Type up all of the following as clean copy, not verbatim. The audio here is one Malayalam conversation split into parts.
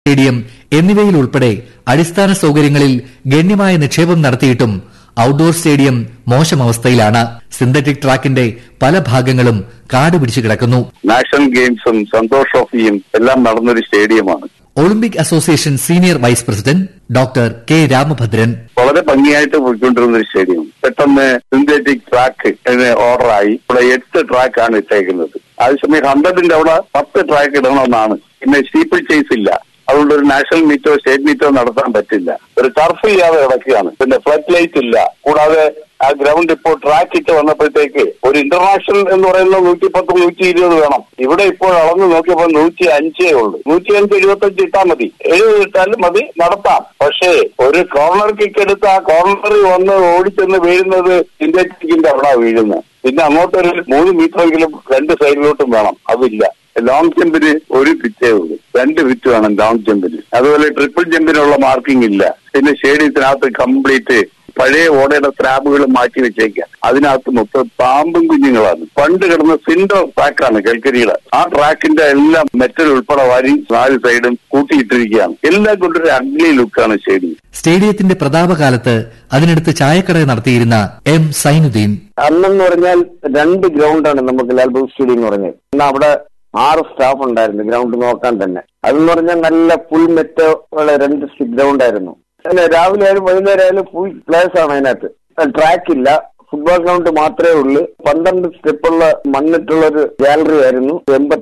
സ്റ്റേഡിയം എന്നിവയിലുൾപ്പെടെ അടിസ്ഥാന സൌകര്യങ്ങളിൽ ഗണ്യമായ നിക്ഷേപം നടത്തിയിട്ടും ഔട്ട്ഡോർ സ്റ്റേഡിയം മോശം അവസ്ഥയിലാണ്. സിന്തറ്റിക് ട്രാക്കിന്റെ പല ഭാഗങ്ങളും കാട് പിടിച്ചു കിടക്കുന്നു. നാഷണൽ ഗെയിംസും സന്തോഷ് ട്രോഫിയും എല്ലാം നടന്നൊരു സ്റ്റേഡിയമാണ്. Olympic association senior vice president doctor K Ramabhadran. വളരെ ഭംഗിയായിട്ട് പോയിക്കൊണ്ടിരുന്ന ഒരു സ്റ്റേഡിയം പെട്ടെന്ന് സിന്തറ്റിക് ട്രാക്ക് ഓർഡറായി ഇവിടെ 8 ട്രാക്കാണ് ഇട്ടേക്കുന്നത്. അതേസമയം 100ന്റെ അവിടെ 10 ട്രാക്ക് ഇടണമെന്നാണ്. പിന്നെ സ്റ്റീപ്പിൾ ചേസ് ഇല്ല. അതുകൊണ്ട് ഒരു നാഷണൽ മീറ്റോ സ്റ്റേറ്റ് മീറ്റോ നടത്താൻ പറ്റില്ല. ഒരു ടർഫ് ഇല്ലാതെ കിടക്കുകയാണ്. പിന്നെ ഫ്ലഡ് ലൈറ്റ് ഇല്ല. കൂടാതെ ആ ഗ്രൗണ്ട് ഇപ്പോൾ ട്രാക്ക് ഇട്ട് വന്നപ്പോഴത്തേക്ക് ഒരു ഇന്റർനാഷണൽ എന്ന് പറയുന്നത് 110, 120 വേണം. ഇവിടെ ഇപ്പോൾ അളന്ന് നോക്കിയപ്പോൾ 105 ഉള്ളൂ. 105, 75 ഇട്ടാൽ മതി. 70 ഇട്ടാലും മതി, നടത്താം. പക്ഷേ ഒരു കോർണർ കിക്ക് എടുത്ത് ആ കോർണറിൽ വന്ന് ഓടിച്ചെന്ന് വീഴുന്നത് സിന്തറ്റിക്കിന്റെ അവിടെ വീഴുന്നത്. പിന്നെ അങ്ങോട്ടൊരു 3 മീറ്ററെങ്കിലും 2 സൈഡിലോട്ടും വേണം. അതില്ല. ലോങ് ജമ്പിന് 1 ഫിറ്റേ ഉള്ളൂ. 2 ഫിറ്റ് വേണം ലോങ് ജമ്പിന്. അതുപോലെ ട്രിപ്പിൾ ജമ്പിനുള്ള മാർക്കിംഗ് ഇല്ല. പിന്നെ സ്റ്റേഡിയത്തിനകത്ത് കംപ്ലീറ്റ് പഴയ ഓടയുടെ സ്ലാബുകൾ മാറ്റി വെച്ചേക്കാം. അതിനകത്ത് മൊത്തം പാമ്പും കുഞ്ഞുങ്ങളാണ്. പണ്ട് കിടന്ന സിൻഡർ ട്രാക്കാണ് കൽക്കരിയുടെ. ആ ട്രാക്കിന്റെ എല്ലാം മെറ്റൽ ഉൾപ്പെടെ വാരി 4 സൈഡും കൂട്ടിയിട്ടിരിക്കുകയാണ്. എല്ലാം കൊണ്ടൊരു അഗ്ലി ലുക്കാണ് സ്റ്റേഡിയം. സ്റ്റേഡിയത്തിന്റെ പ്രതാപകാലത്ത് അതിനടുത്ത് ചായക്കട നടത്തിയിരുന്ന എം സൈനുദ്ദീൻ. അന്നെന്ന് പറഞ്ഞാൽ 2 ഗ്രൗണ്ടാണ് നമുക്ക് ലാൽബാഗ് സ്റ്റേഡിയം എന്ന് പറഞ്ഞത്. എന്നാൽ അവിടെ 6 സ്റ്റാഫ് ഉണ്ടായിരുന്നു ഗ്രൗണ്ട് നോക്കാൻ തന്നെ. അതെന്ന് പറഞ്ഞാൽ നല്ല ഫുൾ മെറ്റോ ഉള്ള 2 ഗ്രൗണ്ട് ആയിരുന്നു. രാവിലെ ആയാലും വൈകുന്നേരം ആയാലും ഫുൾ പ്ലേസ് ആണ് അതിനകത്ത്. ട്രാക്ക് ഇല്ല, ഫുട്ബോൾ ഗ്രൗണ്ട് മാത്രമേ ഉള്ളൂ. 12 സ്റ്റെപ്പുള്ള മണ്ണിട്ടുള്ള ഒരു ഗാലറി ആയിരുന്നു.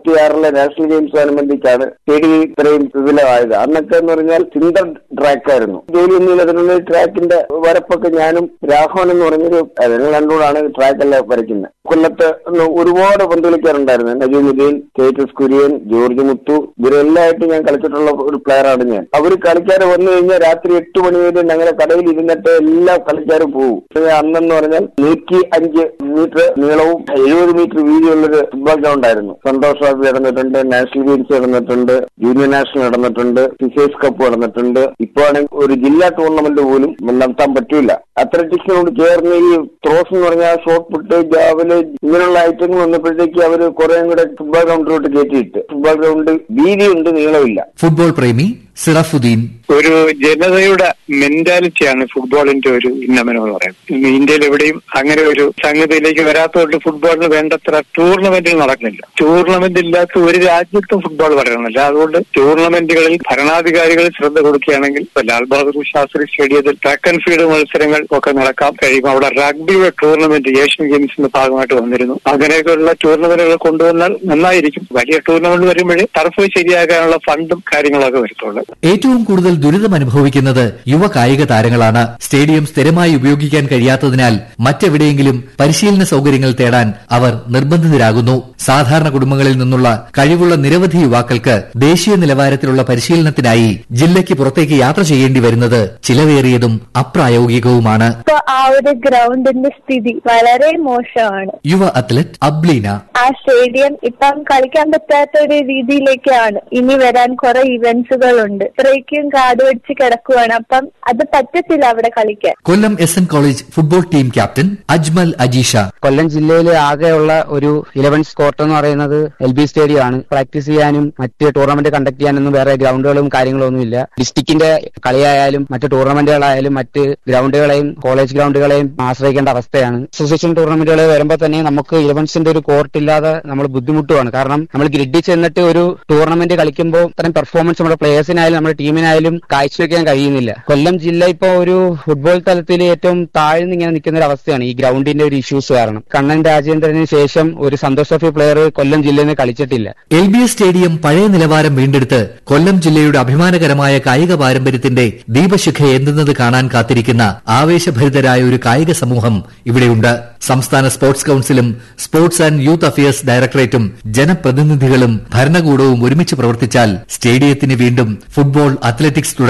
86 നാഷണൽ ഗെയിംസ് അനുബന്ധിച്ചാണ് സ്റ്റേഡിയം ഇത്രയും വിപുലമായത്. അന്നൊക്കെ എന്ന് പറഞ്ഞാൽ സിന്തർ ട്രാക്ക് ആയിരുന്നു. ജോലിയൊന്നുമില്ല. അതിനുള്ള ട്രാക്കിന്റെ വരപ്പൊക്കെ ഞാനും രാഘവൻ എന്ന് പറഞ്ഞൊരു ഞങ്ങൾ രണ്ടുകൂടാണ് ട്രാക്കെല്ലാം വരയ്ക്കുന്നത്. കൊല്ലത്ത് ഒരുപാട് പന്തുകളിക്കാറുണ്ടായിരുന്നു. നജീമുദ്ദീൻ, കേറ്റസ് കുര്യൻ, ജോർജ് മുത്തു, ഇവരെല്ലാമായിട്ട് ഞാൻ കളിച്ചിട്ടുള്ള ഒരു പ്ലെയറാണ് ഞാൻ. അവർ കളിക്കാർ വന്നു കഴിഞ്ഞാൽ രാത്രി 8 മണി വരെ ഞങ്ങളുടെ കടയിൽ ഇരുന്നിട്ട് എല്ലാ കളിക്കാരും പോകും. അന്നെന്ന് പറഞ്ഞാൽ 105 മീറ്റർ നീളവും 70 മീറ്റർ വീതിയുള്ളൊരു ഫുട്ബോൾ ഗ്രൗണ്ട് ആയിരുന്നു. സന്തോഷ് ട്രോഫി നടന്നിട്ടുണ്ട്, നാഷണൽ ഗെയിംസ് നടന്നിട്ടുണ്ട്, ജൂനിയർ നാഷണൽ നടന്നിട്ടുണ്ട്, ഫിഷേഴ്സ് കപ്പ് നടന്നിട്ടുണ്ട്. ഇപ്പൊ ആണെങ്കിൽ ഒരു ജില്ലാ ടൂർണമെന്റ് പോലും നടത്താൻ പറ്റൂല. അത്ലറ്റിക്സിനോട് ചേർന്ന് ഈ ത്രോസ് എന്ന് പറഞ്ഞാൽ ഷോട്ട് പുട്ട്, ജാവല് ഇങ്ങനെയുള്ള ഐറ്റങ്ങൾ വന്നപ്പോഴത്തേക്ക് അവർ കുറേയും കൂടെ ഫുട്ബോൾ ഗ്രൗണ്ടിലോട്ട് കയറ്റിയിട്ട് ഫുട്ബോൾ ഗ്രൗണ്ട് വീതിയുണ്ട്, നീളമില്ല. ഫുട്ബോൾ പ്രേമി സിറഫുദ്ദീൻ. ഒരു ജനതയുടെ മെന്റാലിറ്റിയാണ് ഫുട്ബോളിന്റെ ഒരു ഉന്നമനം എന്ന് പറയുന്നത്. ഇന്ത്യയിൽ എവിടെയും അങ്ങനെ ഒരു സംഗതിയിലേക്ക് വരാത്തതുകൊണ്ട് ഫുട്ബോളിന് വേണ്ടത്ര ടൂർണമെന്റുകൾ നടക്കുന്നില്ല. ടൂർണമെന്റ് ഇല്ലാത്ത ഒരു രാജ്യത്തും ഫുട്ബോൾ വളരുന്നില്ല. അതുകൊണ്ട് ടൂർണമെന്റുകളിൽ ഭരണാധികാരികൾ ശ്രദ്ധ കൊടുക്കുകയാണെങ്കിൽ ഇപ്പൊ ലാൽ ബഹദൂർ ശാസ്ത്രി സ്റ്റേഡിയത്തിൽ ട്രാക്ക് ആൻഡ് ഫീൽഡ് മത്സരങ്ങൾ ഒക്കെ നടക്കാൻ കഴിയും. അവിടെ റഗ്ബിയുടെ ടൂർണമെന്റ് ഏഷ്യൻ ഗെയിംസിന്റെ ഭാഗമായിട്ട് വന്നിരുന്നു. അങ്ങനെയൊക്കെയുള്ള ടൂർണമെന്റുകൾ കൊണ്ടുവന്നാൽ നന്നായിരിക്കും. വലിയ ടൂർണമെന്റ് വരുമ്പോഴേ ടർഫ് ശരിയാകാനുള്ള ഫണ്ടും കാര്യങ്ങളൊക്കെ വരത്തുള്ളൂ. ഏറ്റവും കൂടുതൽ ദുരിതം അനുഭവിക്കുന്നത് യുവ കായിക താരങ്ങളാണ്. സ്റ്റേഡിയം സ്ഥിരമായി ഉപയോഗിക്കാൻ കഴിയാത്തതിനാൽ മറ്റെവിടെയെങ്കിലും പരിശീലന സൌകര്യങ്ങൾ തേടാൻ അവർ നിർബന്ധിതരാകുന്നു. സാധാരണ കുടുംബങ്ങളിൽ നിന്നുള്ള കഴിവുള്ള നിരവധി യുവാക്കൾക്ക് ദേശീയ നിലവാരത്തിലുള്ള പരിശീലനത്തിനായി ജില്ലയ്ക്ക് പുറത്തേക്ക് യാത്ര ചെയ്യേണ്ടി വരുന്നത് ചിലവേറിയതും അപ്രായോഗികവുമാണ്. ആ ഒരു ഗ്രൗണ്ടിന്റെ സ്ഥിതി വളരെ മോശമാണ്. യുവ അത്ലറ്റ് അബ്ലീന. ആ സ്റ്റേഡിയം ഇപ്പം കളിക്കാൻ പറ്റാത്ത ഒരു രീതിയിലേക്കാണ്. ഇനി വരാൻ കുറെ ഇവന്റ്സുകളുണ്ട്. ഇത്രയ്ക്കും കാട് പിടിച്ച് കിടക്കുവാണ്. അപ്പം അത് പറ്റത്തില്ല അവിടെ കളിക്കാൻ. കൊല്ലം SN college football team captain Ajmal Ajeesha. കൊല്ലം ജില്ലയിലെ ആകെയുള്ള ഒരു 11 കോർട്ട് എന്ന് പറയുന്നത് LB സ്റ്റേഡിയം ആണ്. പ്രാക്ടീസ് ചെയ്യാനും മറ്റ് ടൂർണമെന്റ് കണ്ടക്ട് ചെയ്യാനൊന്നും വേറെ ഗ്രൗണ്ടുകളും കാര്യങ്ങളൊന്നും ഇല്ല. ഡിസ്ട്രിക്റ്റിന്റെ കളിയായാലും മറ്റ് ടൂർണമെന്റുകളായാലും മറ്റ് ഗ്രൗണ്ടുകളെയും കോളേജ് ഗ്രൗണ്ടുകളെയും ആശ്രയിക്കേണ്ട അവസ്ഥയാണ്. അസോസിയേഷൻ ടൂർണമെന്റുകൾ വരുമ്പോൾ തന്നെ നമുക്ക് 11ന്റെ ഒരു കോർട്ട് ഇല്ലാതെ നമ്മൾ ബുദ്ധിമുട്ടുമാണ്. കാരണം നമ്മൾ ഗ്രിഡിൽ ചെന്നിട്ട് ഒരു ടൂർണമെന്റ് കളിക്കുമ്പോൾ അത്രയും പെർഫോമൻസ് നമ്മുടെ പ്ലേയേഴ്സിനായാലും നമ്മുടെ ടീമിനായാലും കാഴ്ചവെക്കാൻ കഴിയുന്നില്ല. കൊല്ലം ജില്ല ഇപ്പോൾ ഒരു ഫുട്ബോൾ തലത്തിൽ ഏറ്റവും താഴ്ന്ന് ഇങ്ങനെ നിൽക്കുന്ന ഒരു അവസ്ഥയാണ് ഈ ഗ്രൗണ്ടിന്റെ ഒരു ഇഷ്യൂസ് കാരണം. കണ്ണൻ രാജേന്ദ്രന് ശേഷം ഒരു സന്തോഷ് ട്രോഫി പ്ലെയർ കൊല്ലം ജില്ലയിൽ നിന്ന് കളിച്ചിട്ടില്ല. LBS സ്റ്റേഡിയം പഴയ നിലവാരം വീണ്ടെടുത്ത് കൊല്ലം ജില്ലയുടെ അഭിമാനകരമായ കായിക പാരമ്പര്യത്തിന്റെ ദീപശിഖ എന്തെന്നത് കാണാൻ കാത്തിരിക്കുന്ന ആവേശഭരിതരായ ഒരു കായിക സമൂഹം ഇവിടെയുണ്ട്. സംസ്ഥാന സ്പോർട്സ് കൌൺസിലും സ്പോർട്സ് ആൻഡ് യൂത്ത് അഫയേഴ്സ് ഡയറക്ടറേറ്റും ജനപ്രതിനിധികളും ഭരണകൂടവും ഒരുമിച്ച് പ്രവർത്തിച്ചാൽ സ്റ്റേഡിയത്തിന് വീണ്ടും ഫുട്ബോൾ, അത്ലറ്റിക്സ് തുടങ്ങി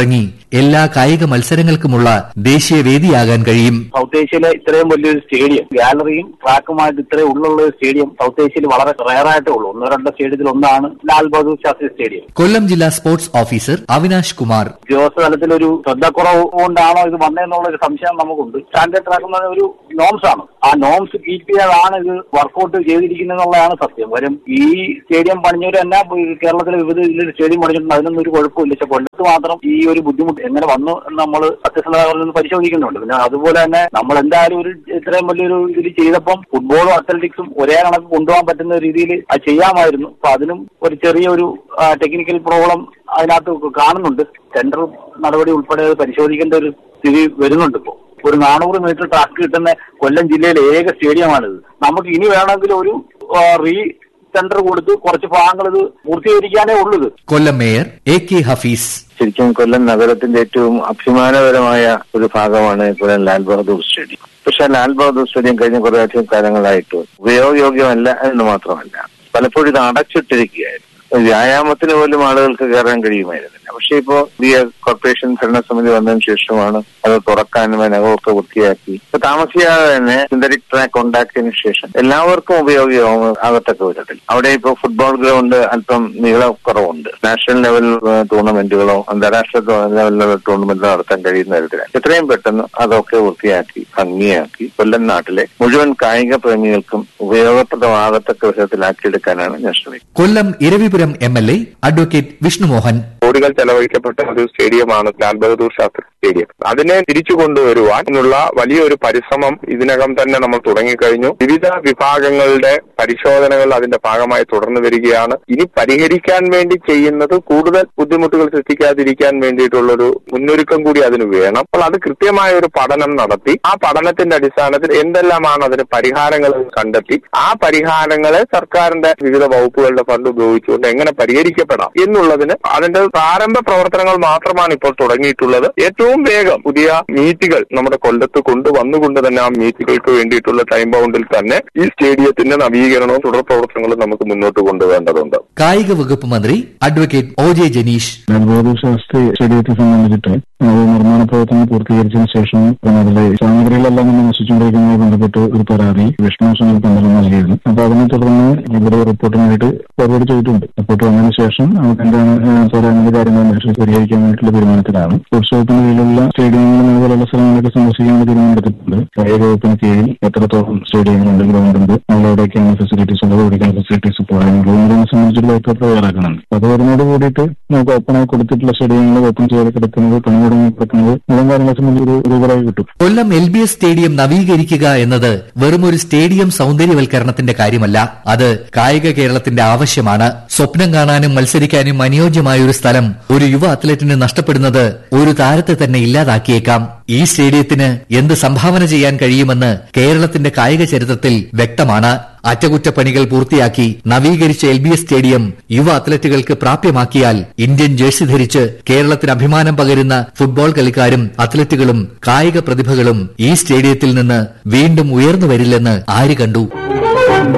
എല്ലാ കായിക മത്സരങ്ങൾക്കുമുള്ള ദേശീയ വേദിയാകാൻ കഴിയും. സൗത്ത് ഏഷ്യയിലെ ഇത്രയും വലിയൊരു സ്റ്റേഡിയം, ഗാലറിയും ട്രാക്കുമായിട്ട് ഇത്രയും ഉള്ള ഒരു സ്റ്റേഡിയം സൗത്ത് ഏഷ്യയിൽ വളരെ റയറായിട്ടേ ഉള്ളൂ. 1-2 സ്റ്റേഡിയത്തിൽ ഒന്നാണ് ലാൽ ബഹദൂർ ശാസ്ത്രി സ്റ്റേഡിയം. കൊല്ലം ജില്ലാ സ്പോർട്സ് ഓഫീസർ അവിനാഷ് കുമാർ: ഉദ്യോഗസ്ഥ തലത്തിലൊരു ശ്രദ്ധക്കുറവ് കൊണ്ടാണോ ഇത് വന്നതെന്നുള്ള ഒരു സംശയം നമുക്കുണ്ട്. സ്റ്റാൻഡേർഡ് ട്രാക്ക് എന്ന് പറഞ്ഞ ഒരു നോംസ് ആണ്. ആ നോംസ് കീപ്പ് ചെയ്താണ് ഇത് വർക്കൗട്ട് ചെയ്തിരിക്കുന്നതെന്നുള്ളതാണ് സത്യം. വരും ഈ സ്റ്റേഡിയം പണിഞ്ഞവർ തന്നെ കേരളത്തിലെ വിവിധ ജില്ലയിൽ സ്റ്റേഡിയം പണിഞ്ഞിട്ടുണ്ട്. അതിനൊന്നും ഒരു കുഴപ്പമില്ല. പക്ഷെ കൊല്ലത്ത് മാത്രം ഈ ഒരു ബുദ്ധിമുട്ട് എങ്ങനെ വന്നു എന്ന് നമ്മൾ സത്യസന്ധത പരിശോധിക്കുന്നുണ്ട്. പിന്നെ അതുപോലെ തന്നെ നമ്മൾ എന്തായാലും ഒരു ഇത്രയും വലിയൊരു ഇതിൽ ചെയ്തപ്പം ഫുട്ബോളും അത്ലറ്റിക്സും ഒരേ കണക്ക് കൊണ്ടുപോകാൻ പറ്റുന്ന രീതിയിൽ അത് ചെയ്യാമായിരുന്നു. അപ്പൊ അതിനും ഒരു ചെറിയൊരു ടെക്നിക്കൽ പ്രോബ്ലം അതിനകത്ത് കാണുന്നുണ്ട്. സെൻട്രൽ നടപടി ഉൾപ്പെടെ പരിശോധിക്കേണ്ട ഒരു സ്ഥിതി വരുന്നുണ്ട്. ഇപ്പോൾ ഒരു 400 മീറ്റർ ട്രാക്ക് കിട്ടുന്ന കൊല്ലം ജില്ലയിലെ ഏക സ്റ്റേഡിയമാണിത്. നമുക്ക് ഇനി വേണമെങ്കിൽ ഒരു സെന്റർ കൊടുത്ത് കുറച്ച് ഭാഗങ്ങൾ ഇത് പൂർത്തീകരിക്കാനേ ഉള്ളത്. കൊല്ലം മേയർ AK ഹഫീസ്: ശരിക്കും കൊല്ലം നഗരത്തിന്റെ ഏറ്റവും അഭിമാനകരമായ ഒരു ഭാഗമാണ് കൊല്ലം ലാൽ ബഹദൂർ സ്റ്റേഡിയം. പക്ഷെ ലാൽ ബഹദൂർ സ്റ്റേഡിയം കഴിഞ്ഞ കുറേയധികം കാലങ്ങളായിട്ട് ഉപയോഗയോഗ്യമല്ല എന്ന് മാത്രമല്ല, പലപ്പോഴും ഇത് അടച്ചിട്ടിരിക്കുകയായിരുന്നു. വ്യായാമത്തിന് പോലും ആളുകൾക്ക് കയറാൻ കഴിയുമായിരുന്നില്ല. പക്ഷെ ഇപ്പോ പുതിയ കോർപ്പറേഷൻ ഭരണസമിതി വന്നതിന് ശേഷമാണ് അത് തുറക്കാനും അതിനകമൊക്കെ വൃത്തിയാക്കി. ഇപ്പൊ താമസിയാതെ തന്നെ സിന്തറ്റിക് ട്രാക്ക് ഉണ്ടാക്കിയതിനു ശേഷം എല്ലാവർക്കും ഉപയോഗമാകത്തക്ക വിധത്തിൽ അവിടെ ഇപ്പോൾ ഫുട്ബോൾ ഗ്രൗണ്ട് അല്പം നീളക്കുറവുണ്ട്. നാഷണൽ ലെവൽ ടൂർണമെന്റുകളോ അന്താരാഷ്ട്ര ലെവലിലുള്ള ടൂർണമെന്റുകളോ നടത്താൻ കഴിയുന്ന തരത്തിലാണ്. എത്രയും പെട്ടെന്ന് അതൊക്കെ വൃത്തിയാക്കി ഭംഗിയാക്കി കൊല്ലം നാട്ടിലെ മുഴുവൻ കായിക പ്രേമികൾക്കും ഉപയോഗപ്രദമാകത്തക്ക വിധത്തിലാക്കിയെടുക്കാനാണ് ഞാൻ ശ്രമിക്കുന്നത്. കൊല്ലം ഇരവിപുരം MLA അഡ്വക്കേറ്റ് വിഷ്ണുമോഹൻ: കോടികൾ ചെലവഴിക്കപ്പെട്ട ഒരു സ്റ്റേഡിയമാണ് ലാൽ ബഹദൂർ ശാസ്ത്രി സ്റ്റേഡിയം. അതിനെ തിരിച്ചു കൊണ്ടുവരുവാനുള്ള വലിയൊരു പരിശ്രമം ഇതിനകം തന്നെ നമ്മൾ തുടങ്ങിക്കഴിഞ്ഞു. വിവിധ വിഭാഗങ്ങളുടെ പരിശോധനകൾ അതിന്റെ ഭാഗമായി തുടർന്നു വരികയാണ്. ഇനി പരിഹരിക്കാൻ വേണ്ടി ചെയ്യുന്നത് കൂടുതൽ ബുദ്ധിമുട്ടുകൾ സൃഷ്ടിക്കാതിരിക്കാൻ വേണ്ടിയിട്ടുള്ളൊരു മുന്നൊരുക്കം കൂടി അതിന് വേണം. അപ്പോൾ അത് കൃത്യമായ ഒരു പഠനം നടത്തി ആ പഠനത്തിന്റെ അടിസ്ഥാനത്തിൽ എന്തെല്ലാമാണ് അതിന് പരിഹാരങ്ങൾ കണ്ടെത്തി ആ പരിഹാരങ്ങളെ സർക്കാരിന്റെ വിവിധ വകുപ്പുകളുടെ ഫണ്ട് ഉപയോഗിച്ചുകൊണ്ട് എങ്ങനെ പരിഹരിക്കപ്പെടാം എന്നുള്ളതിന് അതിന്റെ പ്രാരംഭ പ്രവർത്തനങ്ങൾ മാത്രമാണ് ഇപ്പോൾ തുടങ്ങിയിട്ടുള്ളത്. ഏറ്റവും വേഗം പുതിയ മീറ്റുകൾ നമ്മുടെ കൊല്ലത്ത് കൊണ്ടുവന്നുകൊണ്ട് തന്നെ ആ മീറ്റുകൾക്ക് വേണ്ടിയിട്ടുള്ള ടൈം ബൗണ്ടിൽ തന്നെ ഈ സ്റ്റേഡിയത്തിന്റെ നവീകരണവും തുടർ പ്രവർത്തനങ്ങളും നമുക്ക് മുന്നോട്ട് കൊണ്ടുപോകേണ്ടതുണ്ട്. കായിക വകുപ്പ് മന്ത്രി അഡ്വക്കേറ്റ് OJ ജനീഷ്: ലാൽ ബഹദൂർ ശാസ്ത്രി സ്റ്റേഡിയത്തെ സംബന്ധിച്ചിട്ട് നിർമ്മാണ പ്രവർത്തനം പൂർത്തീകരിച്ചതിന് ശേഷം അതിലെ സാമഗ്രികളെല്ലാം തന്നെ നശിച്ചുകൊണ്ടിരിക്കുന്നതുമായി ബന്ധപ്പെട്ട് ഒരു പരാതി വിഷ്ണുസനൽ പന്തളം നൽകിയിരുന്നു. അപ്പൊ അതിനെ തുടർന്ന് ഇവിടെ റിപ്പോർട്ടിനായിട്ട് ഫോർവേഡ് ചെയ്തിട്ടുണ്ട്. റിപ്പോർട്ട് വന്നതിന് ശേഷം നമുക്ക് എന്താണ് പറയാനുള്ള കാര്യങ്ങൾ പരിഹരിക്കാൻ വേണ്ടിയിട്ടുള്ള തീരുമാനത്തിലാണ്. സ്പോർട്സ് വകുപ്പിന് കീഴിലുള്ള സ്റ്റേഡിയങ്ങളും അതുപോലുള്ള സ്ഥലങ്ങളൊക്കെ സന്ദർശിക്കാനുള്ള തീരുമാനം എടുത്തിട്ടുണ്ട്. കായിക വകുപ്പിന് കീഴിൽ എത്രത്തോളം സ്റ്റേഡിയങ്ങളുണ്ട്, ഗ്രൗണ്ട് ഉണ്ട്, നമ്മളെവിടെയൊക്കെയാണ് ഫെസിലിറ്റീസ് ഉള്ളത്, എവിടേക്കാണ് ഫെസിലിറ്റീസ് പോകാനുള്ളത് എന്നതിനെ സംബന്ധിച്ചുള്ള റിപ്പോർട്ട് തയ്യാറാക്കുന്നുണ്ട്. അത് വരുന്നതോട് കൂടിയിട്ട് നമുക്ക് ഓപ്പണായി കൊടുത്തിട്ടുള്ള സ്റ്റേഡിയങ്ങൾ ഓപ്പൺ ചെയ്ത് കിടക്കുന്നത്, പണി തുടങ്ങി കിടക്കുന്നത് മുഴുവൻ കാര്യങ്ങളെ സംബന്ധിച്ച് ഒരു രൂപരായി കിട്ടും. കൊല്ലം LBS സ്റ്റേഡിയം നവീകരിക്കുക എന്നത് വെറും ഒരു സ്റ്റേഡിയം സൗന്ദര്യവൽക്കരണത്തിന്റെ കാര്യമല്ല, അത് കായിക കേരളത്തിന്റെ ആവശ്യമാണ്. സ്വപ്നം കാണാനും മത്സരിക്കാനും അനുയോജ്യമായ ഒരു സ്ഥലം ഒരു യുവ അത്ലറ്റിന് നഷ്ടപ്പെടുന്നത് ഒരു താരത്തെ തന്നെ ഇല്ലാതാക്കിയേക്കാം. ഈ സ്റ്റേഡിയത്തിന് എന്ത് സംഭാവന ചെയ്യാൻ കഴിയുമെന്ന് കേരളത്തിന്റെ കായിക ചരിത്രത്തിൽ വ്യക്തമാണ്. അറ്റകുറ്റപ്പണികൾ പൂർത്തിയാക്കി നവീകരിച്ച LBS സ്റ്റേഡിയം യുവ അത്ലറ്റുകൾക്ക് പ്രാപ്യമാക്കിയാൽ ഇന്ത്യൻ ജേഴ്സി ധരിച്ച് കേരളത്തിന് അഭിമാനം പകരുന്ന ഫുട്ബോൾ കളിക്കാരും അത്ലറ്റുകളും കായിക പ്രതിഭകളും ഈ സ്റ്റേഡിയത്തിൽ നിന്ന് വീണ്ടും ഉയർന്നു വരില്ലെന്ന് ആര് കണ്ടു?